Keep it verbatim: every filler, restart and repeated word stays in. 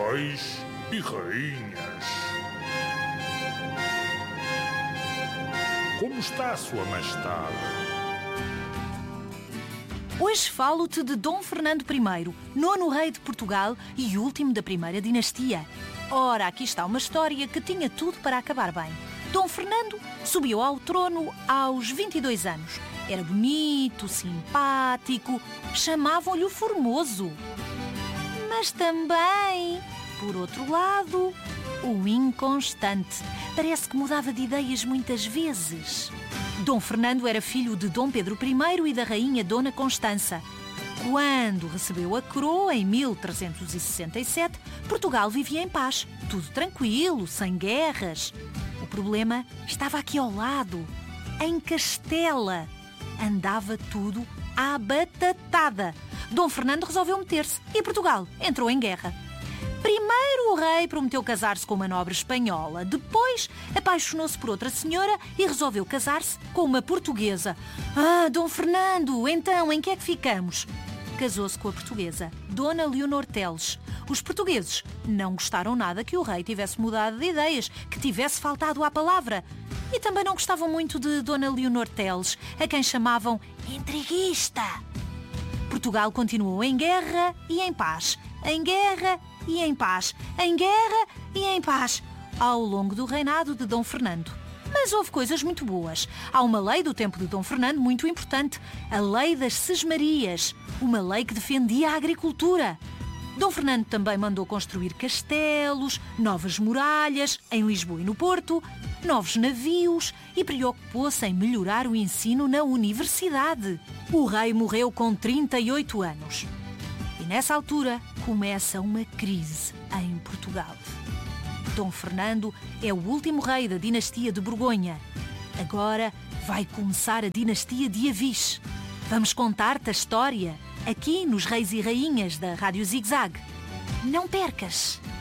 reis e rainhas. Como está, Sua Majestade? Hoje falo-te de Dom Fernando I, nono rei de Portugal e último da primeira dinastia. Ora, aqui está uma história que tinha tudo para acabar bem. Dom Fernando subiu ao trono aos vinte e dois anos. Era bonito, simpático, chamavam-lhe o Formoso. Mas também, por outro lado, o inconstante. Parece que mudava de ideias muitas vezes. Dom Fernando era filho de Dom Pedro I e da rainha Dona Constança. Quando recebeu a coroa, em mil trezentos e sessenta e sete, Portugal vivia em paz, tudo tranquilo, sem guerras. O problema estava aqui ao lado, em Castela. Andava tudo à batatada. Dom Fernando resolveu meter-se e Portugal entrou em guerra. Primeiro o rei prometeu casar-se com uma nobre espanhola. Depois apaixonou-se por outra senhora e resolveu casar-se com uma portuguesa. Ah, Dom Fernando, então em que é que ficamos? Casou-se com a portuguesa, Dona Leonor Teles. Os portugueses não gostaram nada que o rei tivesse mudado de ideias, que tivesse faltado à palavra. E também não gostavam muito de Dona Leonor Teles, a quem chamavam intriguista. Portugal continuou em guerra e em paz, em guerra e em paz, em guerra e em paz, ao longo do reinado de Dom Fernando. Mas houve coisas muito boas. Há uma lei do tempo de Dom Fernando muito importante, a Lei das Sesmarias, uma lei que defendia a agricultura. Dom Fernando também mandou construir castelos, novas muralhas em Lisboa e no Porto, novos navios e preocupou-se em melhorar o ensino na universidade. O rei morreu com trinta e oito anos. E nessa altura começa uma crise em Portugal. Dom Fernando é o último rei da dinastia de Borgonha. Agora vai começar a dinastia de Avis. Vamos contar-te a história aqui nos Reis e Rainhas da Rádio Zig Zag. Não percas!